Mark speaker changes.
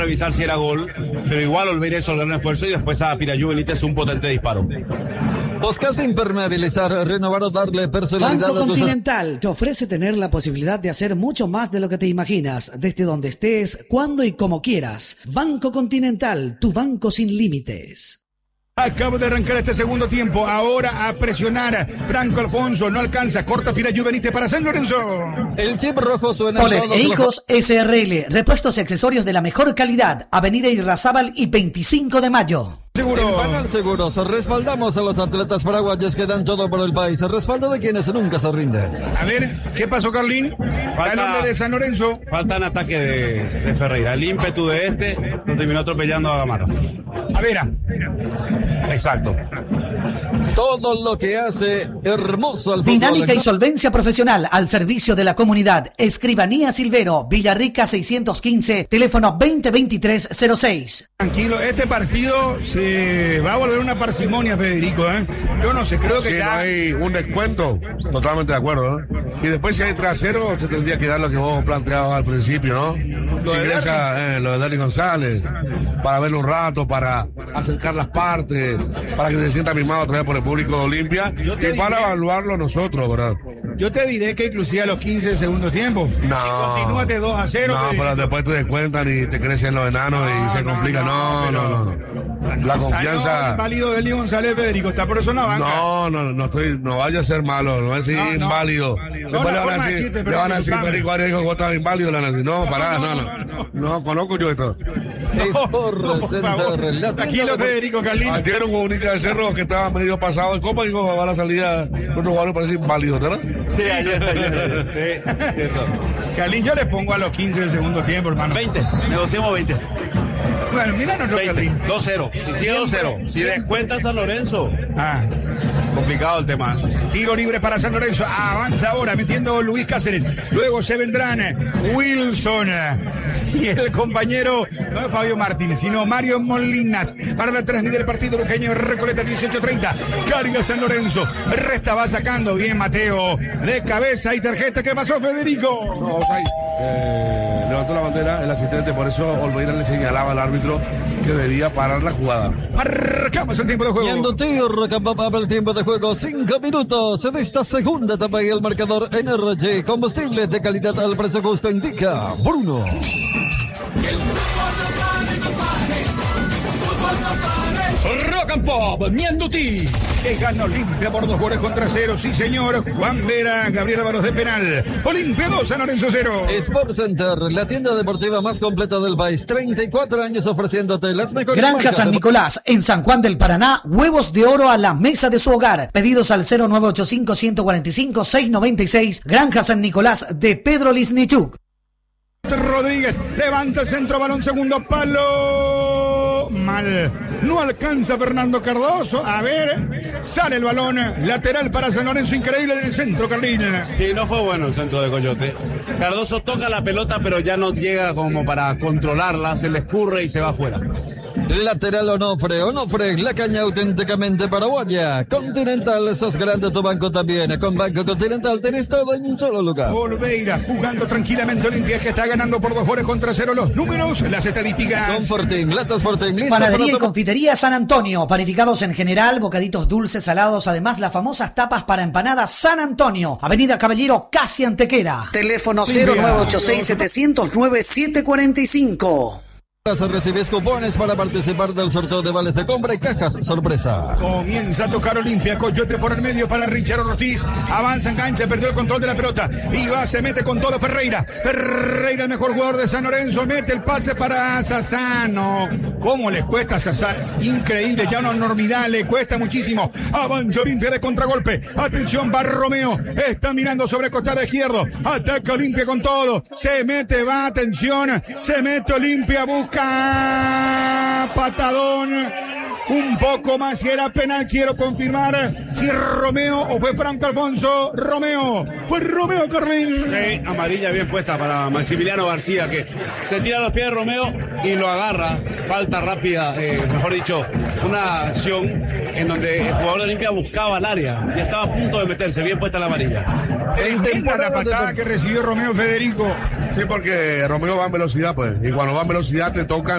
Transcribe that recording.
Speaker 1: revisar si era gol, pero igual Olveira hizo el gran esfuerzo y después a Pirayú Benítez un potente disparo.
Speaker 2: Buscas impermeabilizar, renovar o darle personalidad
Speaker 3: Banco
Speaker 2: a tus...
Speaker 3: Continental te ofrece tener la posibilidad de hacer mucho más de lo que te imaginas, desde donde estés, cuando y como quieras. Banco Continental, tu banco sin límites.
Speaker 4: Acaba de arrancar este segundo tiempo. Ahora a presionar. Franco Alfonso no alcanza. Corta Pirayú Benítez para San Lorenzo.
Speaker 2: El chip rojo suena.
Speaker 3: Polet e Hijos SRL. Repuestos y accesorios de la mejor calidad. Avenida Irrazábal y 25 de mayo.
Speaker 2: Seguro. En Panal Seguros respaldamos a los atletas paraguayos que dan todo por el país. Respaldo de quienes nunca se rinden.
Speaker 4: A ver, ¿qué pasó, Carlín? El hombre de San Lorenzo.
Speaker 1: Falta un ataque de Ferreira. El ímpetu de este lo terminó atropellando a Gamarra.
Speaker 4: A ver.
Speaker 1: Exacto.
Speaker 2: Todo lo que hace hermoso al fútbol.
Speaker 3: Dinámica y solvencia profesional al servicio de la comunidad. Escribanía Silvero, Villarrica 615, teléfono 2023-06.
Speaker 4: Tranquilo, este partido se va a volver una parsimonia, Federico, ¿eh? Yo no sé, creo que
Speaker 5: si no hay un descuento, totalmente de acuerdo, ¿eh? Y después si hay 3-0, se tendría que dar lo que vos planteabas al principio, ¿no? Si ingresa lo de Dani González, para verlo un rato, para acercar las partes, para que se sienta mimado otra vez por el público de Olimpia, y para evaluarlo nosotros, ¿verdad?
Speaker 4: Yo te diré que inclusive a los 15 del segundo tiempo.
Speaker 5: No.
Speaker 4: Si continúas de 2-0.
Speaker 5: No, pero después te descuentan y te crecen los enanos y se complica. No. La confianza.
Speaker 4: El inválido de Dani González, Federico, está por eso en la banca.
Speaker 5: No vaya a ser malo, no va a decir inválido. Después le van a decir, Federico Arias dijo que vos estabas inválido, le van a decir, no, pará, no, conozco yo esto.
Speaker 2: Sport Center.
Speaker 4: Tranquilo, Federico, Carlín.
Speaker 5: Tiene un Comunica de Cerro que estaba medio pasado en Copa y dijo, va a la salida, otro jugador parece inválido, ¿verdad?
Speaker 1: Sí, ayer. Sí, cierto.
Speaker 4: Carlín, yo le pongo a los 15 del segundo tiempo, hermano.
Speaker 1: 20, negociamos 20.
Speaker 4: Bueno, mira nuestro Carlín.
Speaker 1: 2-0, si sigue 2-0. Si descuenta San Lorenzo. Complicado el tema.
Speaker 4: Tiro libre para San Lorenzo. Avanza ahora metiendo Luis Cáceres. Luego se vendrán Wilson y el compañero, no es Fabio Martín, sino Mario Molinas para la transmisión del partido luqueño. Recoleta 18:30. Carga San Lorenzo. Resta va sacando bien Mateo. De cabeza y tarjeta. ¿Qué pasó, Federico?
Speaker 5: No, offside. Levantó la bandera el asistente, por eso Olveira le señalaba al árbitro que debía parar la jugada.
Speaker 4: Marcamos el tiempo de juego.
Speaker 2: Y el tiempo de juego, 5 minutos de esta segunda etapa y el marcador Energy, combustible de calidad al precio justo, indica Bruno.
Speaker 6: Rock and Pop, Mianduti.
Speaker 4: Que gana Olimpia por 2-0, sí señor. Juan Vera, Gabriel Ávaros de penal. Olimpia 2, San Lorenzo 0.
Speaker 2: Sport Center, la tienda deportiva más completa del país. 34 años ofreciéndote las mejores
Speaker 3: Granja
Speaker 2: marcas
Speaker 3: San Nicolás, en San Juan del Paraná, huevos de oro a la mesa de su hogar. Pedidos al 0985-145-696. Granja San Nicolás de Pedro Lisnichuk.
Speaker 4: Rodríguez levanta el centro, balón segundo palo. Mal. No alcanza Fernando Cardoso. A ver, sale el balón lateral para San Lorenzo, increíble en el centro, Carlín.
Speaker 1: Sí, no fue bueno el centro de Coyote. Cardoso toca la pelota, pero ya no llega como para controlarla, se le escurre y se va afuera.
Speaker 2: Lateral Onofre, la caña auténticamente paraguaya. Continental, sos grande tu banco también. Con Banco Continental tenés todo en un solo lugar.
Speaker 4: Olveira jugando tranquilamente Olimpia, que está ganando por 2-0 los números, las estadísticas.
Speaker 2: Confortín, latas Fortín, listo.
Speaker 3: Panadería y confitería San Antonio, panificados en general, bocaditos dulces, salados, además las famosas tapas para empanadas San Antonio, Avenida Caballero, casi Antequera. Teléfono 0986-709-745.
Speaker 2: Recibes cupones para participar del sorteo de vales de compra y cajas sorpresa.
Speaker 4: Comienza a tocar Olimpia, Coyote por el medio para Richard Ortiz, avanza en cancha, perdió el control de la pelota y va, se mete con todo Ferreira, el mejor jugador de San Lorenzo, mete el pase para Sassano. ¿Cómo les cuesta a Sassano? Increíble, ya una enormidad, le cuesta muchísimo. Avanza Olimpia de contragolpe, atención, va Romeo, está mirando sobre costado izquierdo, ataca Olimpia con todo, se mete, va, atención, se mete Olimpia, busca patadón, un poco más, si era penal, quiero confirmar si Romeo o fue Franco Alfonso. Fue Romeo, Carlín.
Speaker 1: Sí, amarilla bien puesta para Maximiliano García, que se tira a los pies de Romeo y lo agarra, falta rápida, mejor dicho, una acción en donde el jugador de Olimpia buscaba el área y estaba a punto de meterse, bien puesta la amarilla.
Speaker 4: En temporada la patada que recibió Romeo, Federico.
Speaker 5: Sí, porque Romeo va en velocidad, pues, y cuando va en velocidad te tocan